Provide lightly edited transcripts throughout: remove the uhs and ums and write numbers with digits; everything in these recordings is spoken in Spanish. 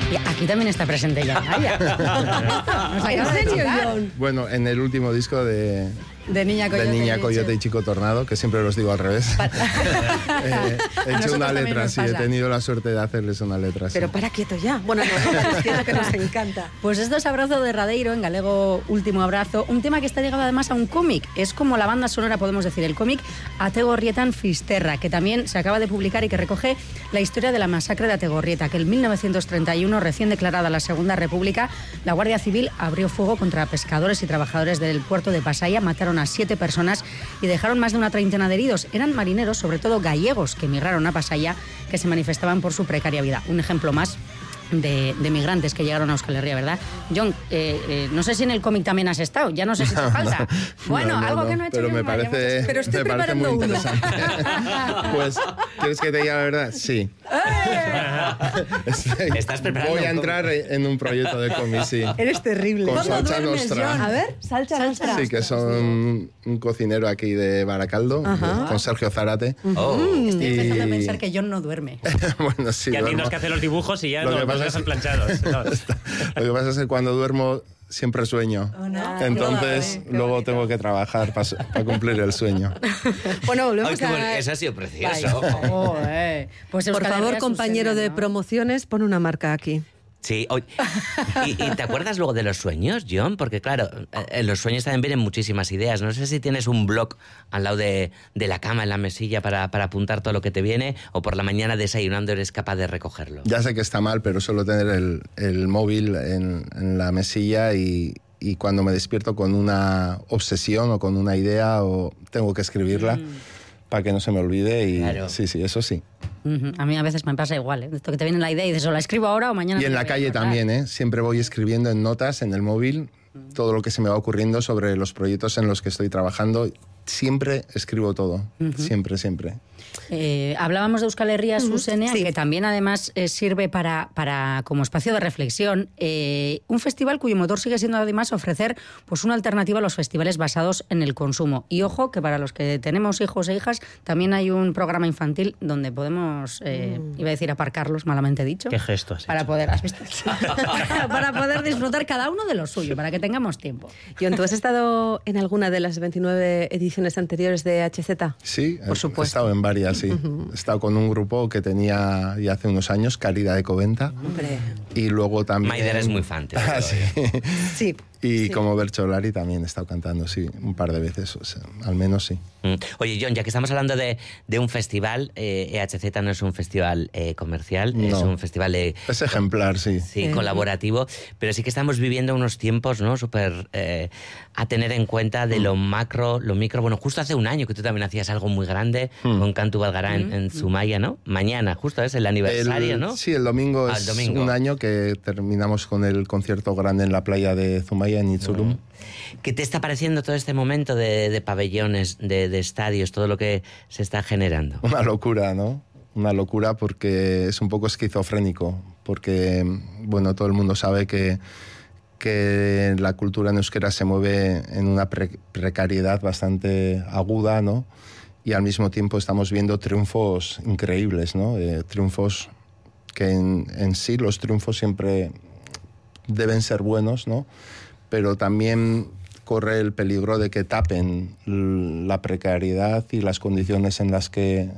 Y aquí también está presente Jan Maya. ¿En serio, Jon? Bueno, en el último disco de Niña Coyote y Chico Tornado, que siempre los digo al revés. He hecho una letra, sí, he tenido la suerte de hacerles una letra. Pero para quieto ya. Bueno, nosotros que nos encanta. Pues esto es Abrazo derradeiro, en galego Último Abrazo, un tema que está ligado además a un cómic. Es como la banda sonora, podemos decir, el cómic Ategorrietan Fisterra, que también se acaba de publicar y que recoge la historia de la masacre de Ategorrieta, que en 1931, recién declarada la Segunda República, la Guardia Civil abrió fuego contra pescadores y trabajadores del puerto de Pasaia, mataron a 7 personas y dejaron más de una treintena de heridos. Eran marineros, sobre todo gallegos, que emigraron a Pasaia, que se manifestaban por su precaria vida. Un ejemplo más de migrantes que llegaron a Euskal Herria, ¿verdad? Jon, no sé si en el cómic también has estado, ya no sé si te falta. Bueno, algo que no he hecho pero yo. Me parece preparando muy uno. interesante. Pues, ¿quieres que te diga la verdad? Sí. ¿Estás preparando? Voy a entrar en un proyecto de cómic, sí. Eres terrible. Con ¿Cuándo Salsa duermes, Nostra. Jon? A ver, Salsa Nostra. Sí, que son un cocinero aquí de Baracaldo, con Sergio Zarate. Estoy empezando a pensar que Jon no duerme. Bueno, sí. Ya duermo. tienes que hacer los dibujos y ya Lo que los pasa dejas es- planchados. No. Lo que pasa es que cuando duermo siempre sueño. Entonces luego tengo que trabajar para cumplir el sueño. Bueno, Ay, volvemos qué bonito. a... Eso ha sido precioso. Pues Por Euskal favor, Herria, compañero Susana, de ¿no? promociones, pon una marca aquí. Sí. ¿Y te acuerdas luego de los sueños, Jon? Porque claro, en los sueños también vienen muchísimas ideas. No sé si tienes un blog al lado de la cama, en la mesilla, para apuntar todo lo que te viene, o por la mañana desayunando eres capaz de recogerlo. Ya sé que está mal, pero suelo tener el móvil en la mesilla y cuando me despierto con una obsesión o con una idea o tengo que escribirla para que no se me olvide. Y Claro. sí, eso sí. A mí a veces me pasa igual, ¿eh? Esto que te viene la idea y dices, o la escribo ahora o mañana. Y en la calle también, ¿eh? Siempre voy escribiendo en notas en el móvil todo lo que se me va ocurriendo sobre los proyectos en los que estoy trabajando. Siempre escribo todo, siempre. Hablábamos de Euskal Herria, Susenia, Sí. que también además sirve para como espacio de reflexión. Un festival cuyo motor sigue siendo además ofrecer pues una alternativa a los festivales basados en el consumo. Y ojo, que para los que tenemos hijos e hijas, también hay un programa infantil donde podemos, iba a decir aparcarlos, malamente dicho. Qué gesto has Para hecho. poder, ¿has visto? para poder disfrutar cada uno de lo suyo, para que tengamos tiempo. Jon, ¿tú has estado en alguna de las 29 ediciones anteriores de HZ? Sí, Por he supuesto. estado en varias, sí. He estado con un grupo que tenía ya hace unos años, Caridad de Coventa. Hombre. Y luego también... Maider es muy fan, te lo Ah, digo, sí. Sí. Y como Bercholari también he estado cantando, sí, un par de veces, o sea, al menos sí. Oye, Jon, ya que estamos hablando de un festival, EHZ no es un festival comercial, es No. un festival de... Es ejemplar, sí. Sí, colaborativo, pero sí que estamos viviendo unos tiempos, ¿no? Súper a tener en cuenta de lo macro, lo micro. Bueno, justo hace un año que tú también hacías algo muy grande con Cantu Valgará en Zumaya, ¿no? Mañana, justo es el aniversario, ¿no? Sí, el domingo es domingo. un año que terminamos con el concierto grande en la playa de Zumaya, en Itzurum. ¿Qué te está pareciendo todo este momento de pabellones, de estadios, todo lo que se está generando? Una locura, ¿no? Una locura porque es un poco esquizofrénico, porque, bueno, todo el mundo sabe que la cultura en euskera se mueve en una precariedad bastante aguda, ¿no? Y al mismo tiempo estamos viendo triunfos increíbles, ¿no? Triunfos que en sí los triunfos siempre deben ser buenos, ¿no? Pero también corre el peligro de que tapen la precariedad y las condiciones en las que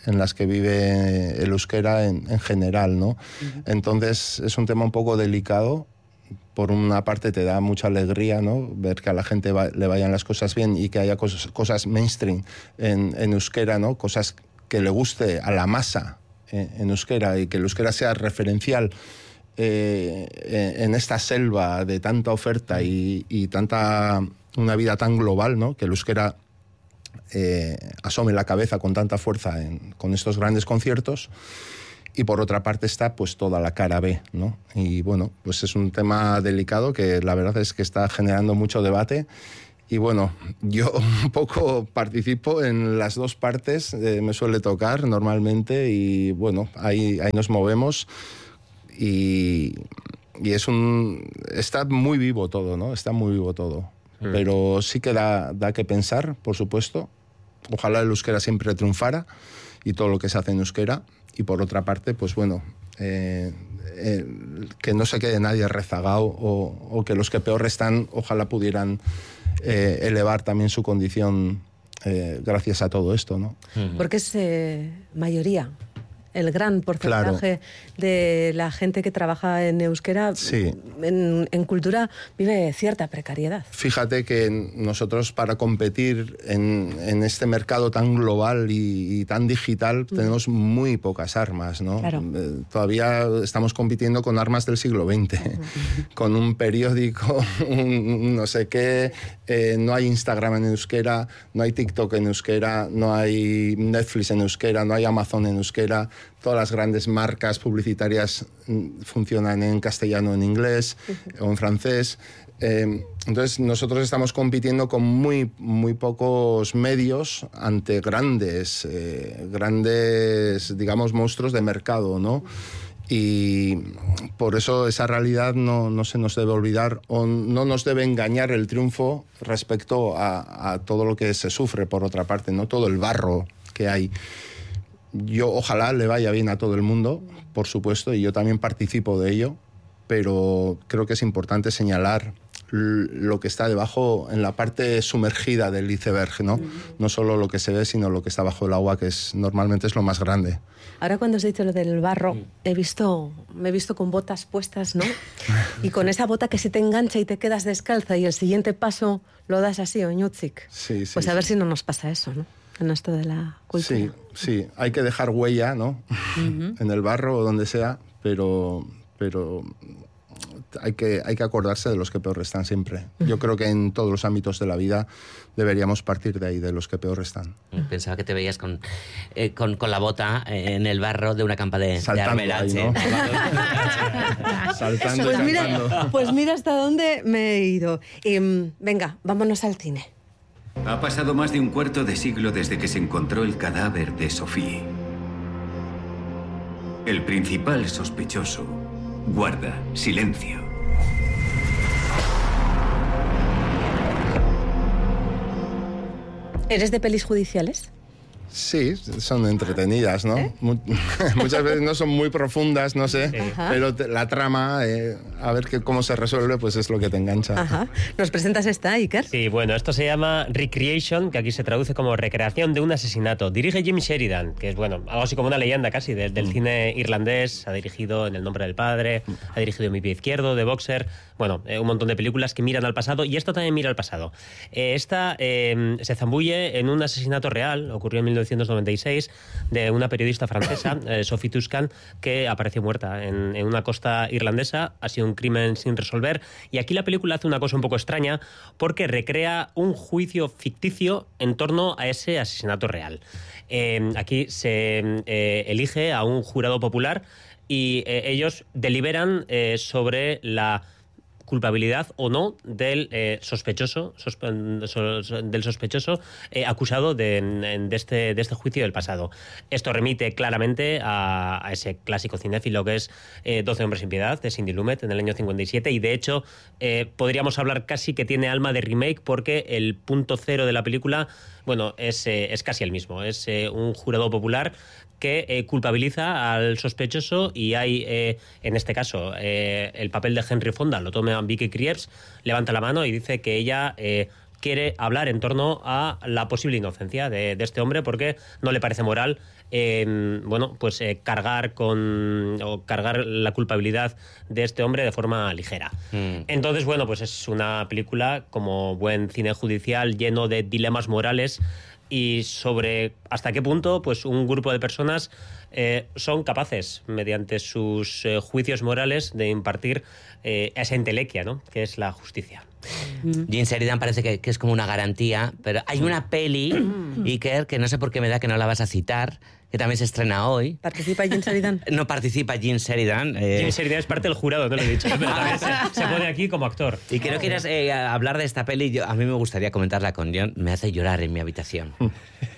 vive el euskera en general, ¿no? Entonces es un tema un poco delicado. Por una parte te da mucha alegría, ¿no? Ver que a la gente le vayan las cosas bien y que haya cosas mainstream en euskera, ¿no? Cosas que le guste a la masa en euskera y que el euskera sea referencial en esta selva de tanta oferta y una vida tan global, ¿no? Que el euskera asome la cabeza con tanta fuerza con estos grandes conciertos. Y por otra parte está pues toda la cara B, ¿no? Y bueno, pues es un tema delicado que la verdad es que está generando mucho debate. Y bueno, yo un poco participo en las dos partes, me suele tocar normalmente y bueno, ahí nos movemos y está muy vivo todo, ¿no? Está muy vivo todo. Pero sí que da que pensar, por supuesto. Ojalá el euskera siempre triunfara y todo lo que se hace en euskera. Y por otra parte, pues bueno, que no se quede nadie rezagado o que los que peor están ojalá pudieran elevar también su condición gracias a todo esto, ¿no? Porque es mayoría. El gran porcentaje de la gente que trabaja en euskera, sí, en cultura, vive cierta precariedad. Fíjate que nosotros para competir en este mercado tan global y tan digital tenemos muy pocas armas, ¿no? Claro. Todavía estamos compitiendo con armas del siglo XX, con un periódico, un no sé qué, no hay Instagram en euskera, no hay TikTok en euskera, no hay Netflix en euskera, no hay Amazon en euskera. Todas las grandes marcas publicitarias funcionan en castellano, en inglés o en francés. Entonces nosotros estamos compitiendo con muy pocos medios ante grandes, digamos, monstruos de mercado, ¿no? Y por eso esa realidad no se nos debe olvidar o no nos debe engañar el triunfo respecto a todo lo que se sufre, por otra parte, ¿no? Todo el barro que hay. Yo ojalá le vaya bien a todo el mundo, por supuesto, y yo también participo de ello, pero creo que es importante señalar lo que está debajo, en la parte sumergida del iceberg, ¿no? No solo lo que se ve, sino lo que está bajo el agua, que normalmente es lo más grande. Ahora cuando has dicho lo del barro, me he visto con botas puestas, ¿no? Y con esa bota que se te engancha y te quedas descalza y el siguiente paso lo das así, oñutzik. Sí, pues a ver si no nos pasa eso, ¿no? En esto de la cultura. Sí, hay que dejar huella, ¿no? En el barro o donde sea, pero hay que acordarse de los que peor están siempre. Yo creo que en todos los ámbitos de la vida deberíamos partir de ahí, de los que peor están. Pensaba que te veías con la bota en el barro de una campa de Armerache. ¿No? Saltando y cantando. Pues mira hasta dónde me he ido. Venga, vámonos al cine. Ha pasado más de un cuarto de siglo desde que se encontró el cadáver de Sophie. El principal sospechoso guarda silencio. ¿Eres de pelis judiciales? Sí, son entretenidas, ¿no? Muchas veces no son muy profundas, no sé, pero la trama, a ver cómo se resuelve, pues es lo que te engancha. Ajá. ¿Nos presentas esta, Iker? Sí, bueno, esto se llama Recreation, que aquí se traduce como recreación de un asesinato. Dirige Jim Sheridan, que es, bueno, algo así como una leyenda casi del cine irlandés. Ha dirigido En el nombre del padre, ha dirigido Mi pie izquierdo, The Boxer, bueno, un montón de películas que miran al pasado, y esto también mira al pasado. Esta se zambulle en un asesinato real, ocurrió en 1996, de una periodista francesa, Sophie Tuscan, que apareció muerta en una costa irlandesa. Ha sido un crimen sin resolver, y aquí la película hace una cosa un poco extraña porque recrea un juicio ficticio en torno a ese asesinato real. Aquí se elige a un jurado popular y ellos deliberan sobre la culpabilidad o no del sospechoso acusado de este juicio del pasado. Esto remite claramente a ese clásico cinéfilo que es 12 hombres sin piedad, de Sidney Lumet, en el año 57, y de hecho podríamos hablar casi que tiene alma de remake, porque el punto cero de la película, bueno, es casi el mismo. Es un jurado popular que culpabiliza al sospechoso, y hay, en este caso, el papel de Henry Fonda lo toma Vicky Krieps, levanta la mano y dice que ella quiere hablar en torno a la posible inocencia de este hombre, porque no le parece moral cargar la culpabilidad de este hombre de forma ligera. Entonces, bueno, pues es una película, como buen cine judicial, lleno de dilemas morales y sobre hasta qué punto pues un grupo de personas son capaces, mediante sus juicios morales, de impartir esa entelequia, ¿no?, que es la justicia. Jim Sheridan parece que es como una garantía, pero hay una peli, Iker, que no sé por qué me da que no la vas a citar, que también se estrena hoy. ¿Participa Jim Sheridan? No participa Jim Sheridan. Jim Sheridan es parte del jurado, no lo he dicho, pero también se pone aquí como actor. Y creo que quieras hablar de esta peli. A mí me gustaría comentarla con John. Me hace llorar en mi habitación.